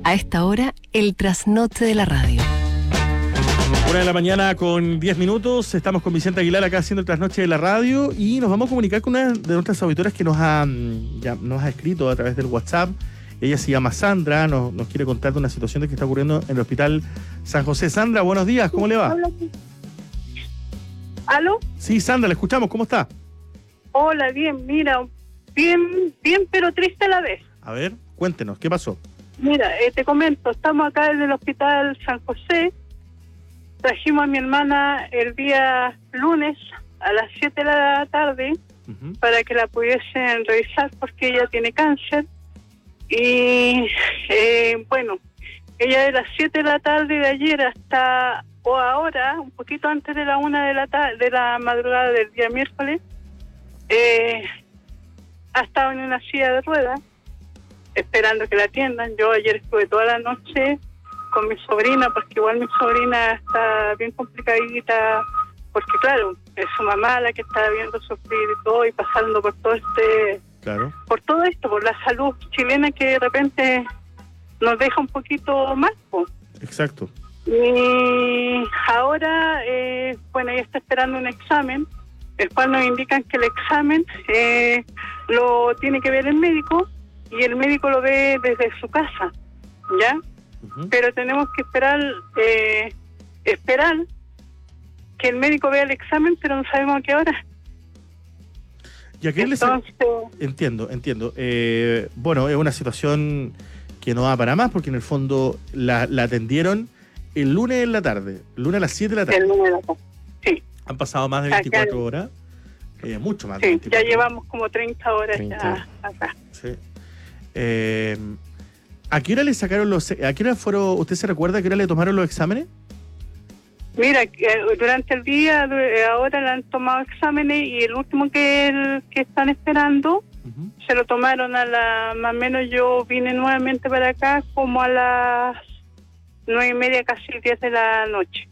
A esta hora, el trasnoche de la radio. 1:00 con 10 minutos. Estamos con Vicente Aguilar acá haciendo el trasnoche de la radio y nos vamos a comunicar con una de nuestras auditoras que nos ha escrito a través del WhatsApp. Ella se llama Sandra, nos quiere contar de una situación que está ocurriendo en el Hospital San José. Sandra, buenos días, ¿cómo le va? ¿Aló? Sí, Sandra, le escuchamos, ¿cómo está? Hola, bien, mira, bien, pero triste a la vez. A ver, cuéntenos, ¿qué pasó? Mira, te comento, estamos acá en el Hospital San José. Trajimos a mi hermana el día lunes a las 7 de la tarde para que la pudiesen revisar porque ella tiene cáncer. Y bueno, ella de las 7 de la tarde de ayer hasta o ahora, un poquito antes de la 1 de la madrugada del día miércoles, ha estado en una silla de ruedas esperando que la atiendan. Yo ayer estuve toda la noche con mi sobrina, porque igual mi sobrina está bien complicadita, porque claro, es su mamá la que está viendo sufrir y todo, y pasando por todo por todo esto, por la salud chilena que de repente nos deja un poquito mal, pues. Exacto. Y ahora, bueno, ella está esperando un examen, el cual nos indican que el examen lo tiene que ver el médico, y el médico lo ve desde su casa, ¿ya? Pero tenemos que esperar que el médico vea el examen, pero no sabemos a qué hora. ¿Y a qué Entonces, Entiendo. Bueno, es una situación que no va para más, porque en el fondo la atendieron el lunes en la tarde, el lunes a las 7 de la tarde. El lunes de la tarde, sí. Han pasado más de 24 horas, mucho más de Sí, 24 ya llevamos como 30 horas 30. ya acá. Sí. ¿A qué hora le sacaron a qué hora usted se recuerda a qué hora le tomaron los exámenes? Mira, durante el día, ahora le han tomado exámenes, y el último que están esperando, se lo tomaron más o menos, yo vine nuevamente para acá como a las 9:30, casi 10 de la noche.